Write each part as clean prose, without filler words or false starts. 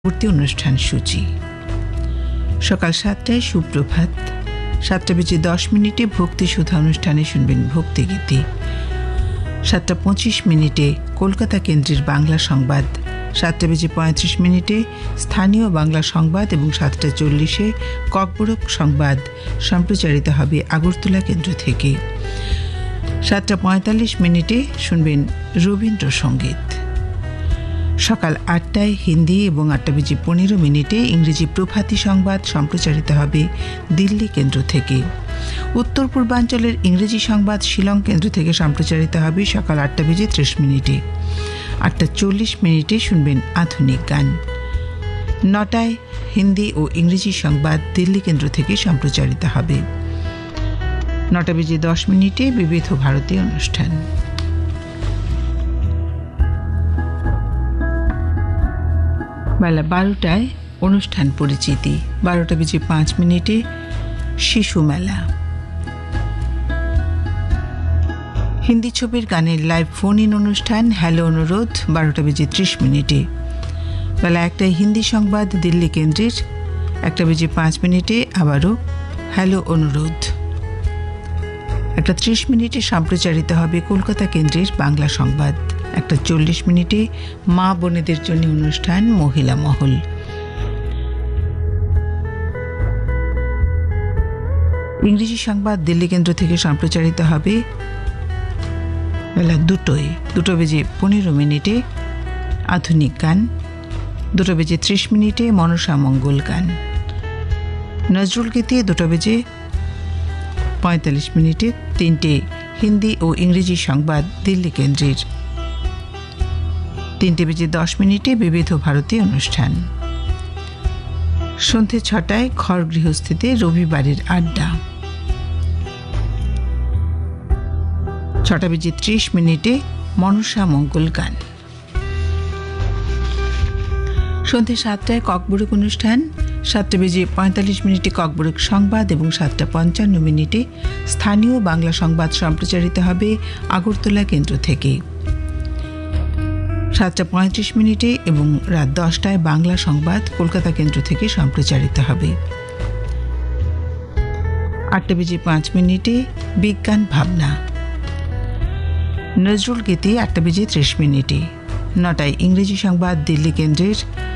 পরবর্তী অনুষ্ঠান সূচি। সকাল 7টায় সুপ্রভাত, 7:10 ভক্তি সুধা অনুষ্ঠানে শুনবেন ভক্তিগীতি। 7:25 কলকাতা কেন্দ্রের বাংলা সংবাদ, 7:35 স্থানীয় বাংলা সংবাদ এবং 7:40 ককবরক সংবাদ সম্প্রচারিত হবে আগরতলা কেন্দ্র থেকে। 7:45 শুনবেন রবীন্দ্রসঙ্গীত। সকাল 8টায় হিন্দি এবং 8:15 ইংরেজি প্রভাতী সংবাদ সম্প্রচারিত হবে দিল্লি কেন্দ্র থেকে। উত্তর পূর্বাঞ্চলের ইংরেজি সংবাদ শিলং কেন্দ্র থেকে সম্প্রচারিত হবে সকাল 8:30। 8:40 শুনবেন আধুনিক গান। 9টায় হিন্দি ও ইংরেজি সংবাদ দিল্লি কেন্দ্র থেকে সম্প্রচারিত হবে। 9:10 বিবিধ ভারতীয় অনুষ্ঠান। বেলা 12টায় অনুষ্ঠান পরিচিতি, 12:05 শিশু মেলা। হিন্দি ছবির গানের লাইভ ফোন ইন অনুষ্ঠান হ্যালো অনুরোধ 12:30। বেলা 1টায় হিন্দি সংবাদ দিল্লি কেন্দ্রের, 1:05 আবারও হ্যালো অনুরোধ। 1:30 সম্প্রচারিত হবে কলকাতা কেন্দ্রের বাংলা সংবাদ। 1:40 মা বোনেদের জন্য অনুষ্ঠান মহিলা মহল। ইংরেজি সংবাদ দিল্লি কেন্দ্র থেকে সম্প্রচারিত হবে বেলা 2:15 আধুনিক গান। 2:30 মনসা মঙ্গল গান। নজরুল গীতি 2:45। 3টে হিন্দি ও ইংরেজি সংবাদ দিল্লি কেন্দ্রের। 3:10 বিবিধ ভারতীয় অনুষ্ঠান। সন্ধ্যে 6টায় ঘর গৃহস্থিতে রবিবারের আড্ডা। 6:30 মনসা মঙ্গল গান। সন্ধ্যে 7টায় ককবরক অনুষ্ঠান। 7:45 ককবরক সংবাদ এবং 7:55 স্থানীয় বাংলা সংবাদ সম্প্রচারিত হবে আগরতলা কেন্দ্র থেকে। 7:35 এবং রাত 10টায় বাংলা সংবাদ কলকাতা কেন্দ্র থেকে সম্প্রচারিত হবে। 8:05 বিজ্ঞান ভাবনা। নজরুল গীতি 8:30। 9টায় ইংরেজি সংবাদ দিল্লি কেন্দ্রের।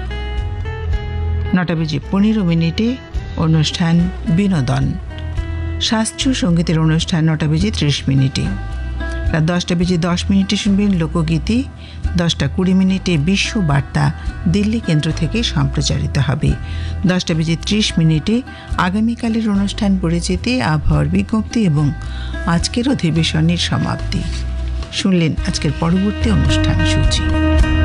9:15 অনুষ্ঠান বিনোদন। শাস্ত্রীয় সঙ্গীতের অনুষ্ঠান 9:30। রাত 10:10 শুনবেন লোকগীতি। 10:20 বিশ্ব বার্তা দিল্লি কেন্দ্র থেকে সম্প্রচারিত হবে। 10:30 আগামীকালের অনুষ্ঠান পরিচিতি, আবহাওয়ার বিজ্ঞপ্তি এবং আজকের অধিবেশনের সমাপ্তি। শুনলেন আজকের পরবর্তী অনুষ্ঠান সূচি।